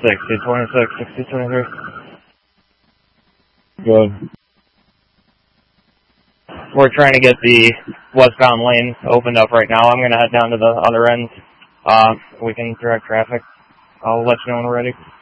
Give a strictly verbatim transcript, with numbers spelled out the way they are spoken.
sixty, twenty-six, sixty, twenty-three. Good. We're trying to get the westbound lane opened up right now. I'm going to head down to the other end. Uh, we can direct traffic. I'll let you know when we're ready.